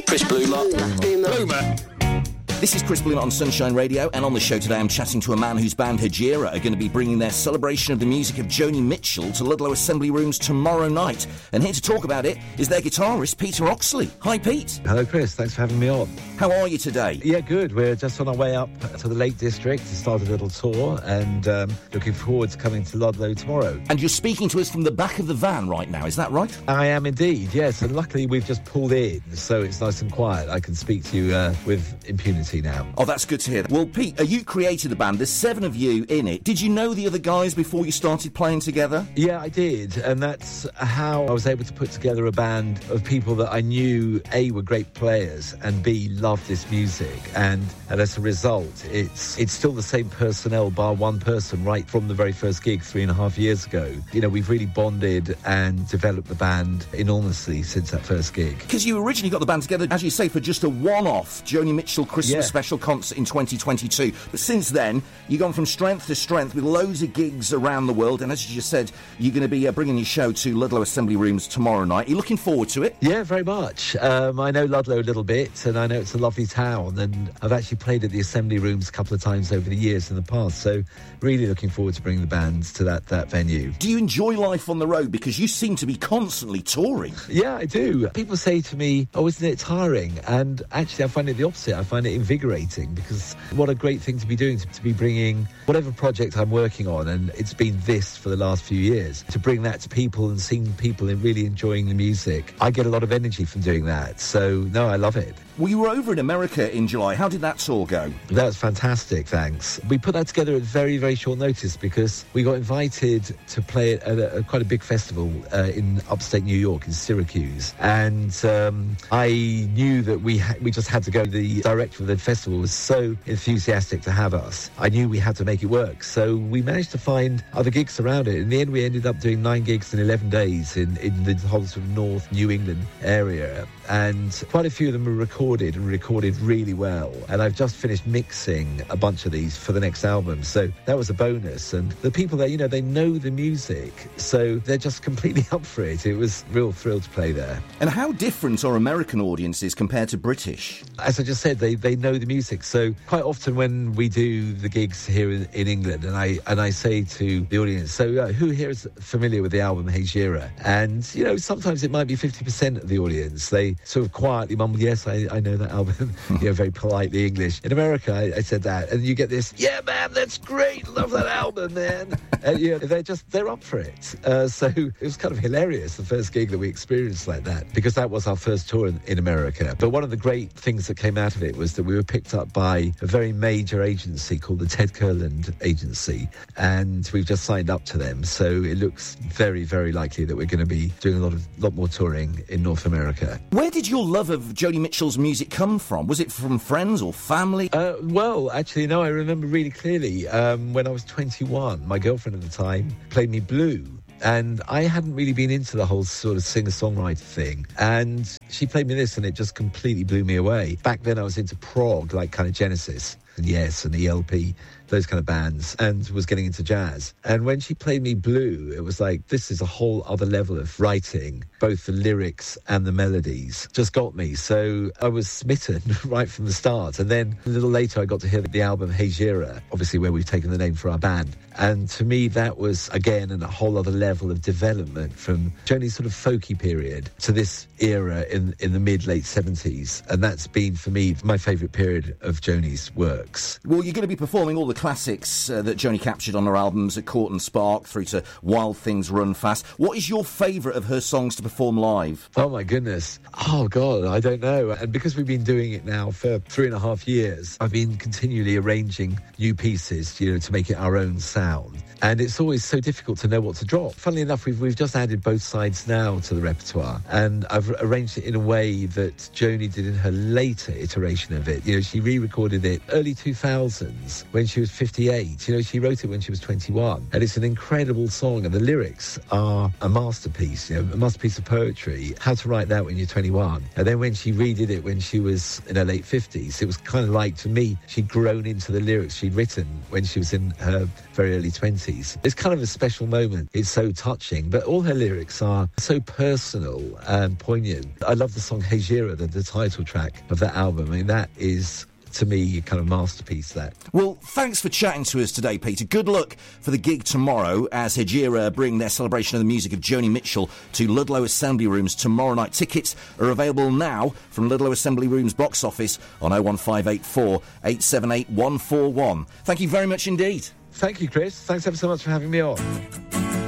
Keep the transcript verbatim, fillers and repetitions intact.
Chris Bloomer. Bloomer. Bloomer. This is Chris Bloomer on Sunshine Radio, and on the show today I'm chatting to a man whose band Hejira are going to be bringing their celebration of the music of Joni Mitchell to Ludlow Assembly Rooms tomorrow night. And here to talk about it is their guitarist, Peter Oxley. Hi, Pete. Hello, Chris. Thanks for having me on. How are you today? Yeah, good. We're just on our way up to the Lake District to start a little tour, and um, looking forward to coming to Ludlow tomorrow. And you're speaking to us from the back of the van right now, is that right? I am indeed, yes. And luckily we've just pulled in, so it's nice and quiet. I can speak to you uh, with impunity now. Oh, that's good to hear. Well, Pete, you created the band. There's seven of you in it. Did you know the other guys before you started playing together? Yeah, I did. And that's how I was able to put together a band of people that I knew, A, were great players, and B, loved this music. And, and as a result, it's it's still the same personnel, bar one person, right from the very first gig three and a half years ago. You know, we've really bonded and developed the band enormously since that first gig. Because you originally got the band together, as you say, for just a one-off Joni Mitchell Christmas yeah. special concert in twenty twenty-two. But since then, you've gone from strength to strength with loads of gigs around the world. And as you just said, you're going to be uh, bringing your show to Ludlow Assembly Rooms tomorrow night. Are you looking forward to it? Yeah, very much. Um, I know Ludlow a little bit, and I know it's a lovely town. And I've actually played at the Assembly Rooms a couple of times over the years in the past. So really looking forward to bringing the bands to that, that venue. Do you enjoy life on the road? Because you seem to be constantly touring. Yeah, I do. People say to me, oh, isn't it tiring? And actually, I find it the opposite. I find it invigorating, because what a great thing to be doing, to, to be bringing whatever project I'm working on, and it's been this for the last few years, to bring that to people and seeing people and really enjoying the music. I get a lot of energy from doing that. So, no, I love it. Well, you were over in America in July. How did that tour go? That was fantastic, thanks. We put that together at very, very short notice because we got invited to play at a, a quite a big festival uh, in upstate New York, in Syracuse. And um, I knew that we ha- we just had to go. The director of the festival was so enthusiastic to have us. I knew we had to make it work. So we managed to find other gigs around it. In the end, we ended up doing nine gigs in eleven days in, in the whole sort of North New England area. And quite a few of them were recorded and recorded really well. And I've just finished mixing a bunch of these for the next album. So that was a bonus. And the people there, you know, they know the music. So they're just completely up for it. It was a real thrill to play there. And how different are American audiences compared to British? As I just said, they, they know the music. So quite often when we do the gigs here in, in England, and I and I say to the audience, so uh, who here is familiar with the album Hejira? And, you know, sometimes it might be fifty percent of the audience. They sort of quietly mumble, yes, I, I know that album, you know, very politely English. In America, I, I said that, and you get this, yeah, man, that's great, love that album, man. And, you know, they're just, they're up for it. Uh, so it was kind of hilarious, the first gig that we experienced like that, because that was our first tour in, in America. But one of the great things that came out of it was that we were picked up by a very major agency called the Ted Kurland Agency, and we've just signed up to them. So it looks very, very likely that we're going to be doing a lot of lot more touring in North America. Where did your love of Joni Mitchell's music come from? Was it from friends or family? Uh, well, actually, no, I remember really clearly. Um, when I was twenty-one, my girlfriend at the time played me Blue. And I hadn't really been into the whole sort of singer-songwriter thing. And she played me this, and it just completely blew me away. Back then, I was into prog, like kind of Genesis and Yes and E L P, those kind of bands, and was getting into jazz. And when she played me Blue, it was like, this is a whole other level of writing. Both the lyrics and the melodies just got me. So I was smitten right from the start. And then a little later, I got to hear the album Hejira, obviously where we've taken the name for our band. And to me, that was, again, a whole other level of development from Joni's sort of folky period to this era in, in the mid-late seventies. And that's been, for me, my favourite period of Joni's works. Well, you're going to be performing all the classics uh, that Joni captured on her albums, at Court and Spark through to Wild Things Run Fast. What is your favourite of her songs to perform live? Oh, my goodness. Oh, God, I don't know. And because we've been doing it now for three and a half years, I've been continually arranging new pieces, you know, to make it our own sound. And it's always so difficult to know what to drop. Funnily enough, we've, we've just added Both Sides now to the repertoire. And I've arranged it in a way that Joni did in her later iteration of it. You know, she re-recorded it early two thousands when she was fifty-eight. You know, she wrote it when she was twenty-one. And it's an incredible song. And the lyrics are a masterpiece, you know, a masterpiece of poetry. How to write that when you're twenty-one. And then when she redid it when she was in her late fifties, it was kind of like, to me, she'd grown into the lyrics she'd written when she was in her very early twenties. It's kind of a special moment. It's so touching, but all her lyrics are so personal and poignant. I love the song Hejira, the, the title track of that album. I mean, that is, to me, a kind of masterpiece, that. Well, thanks for chatting to us today, Peter. Good luck for the gig tomorrow as Hejira bring their celebration of the music of Joni Mitchell to Ludlow Assembly Rooms tomorrow night. Tickets are available now from Ludlow Assembly Rooms box office on oh one five eight four, eight seven eight, one four one. Thank you very much indeed. Thank you, Chris. Thanks ever so much for having me on.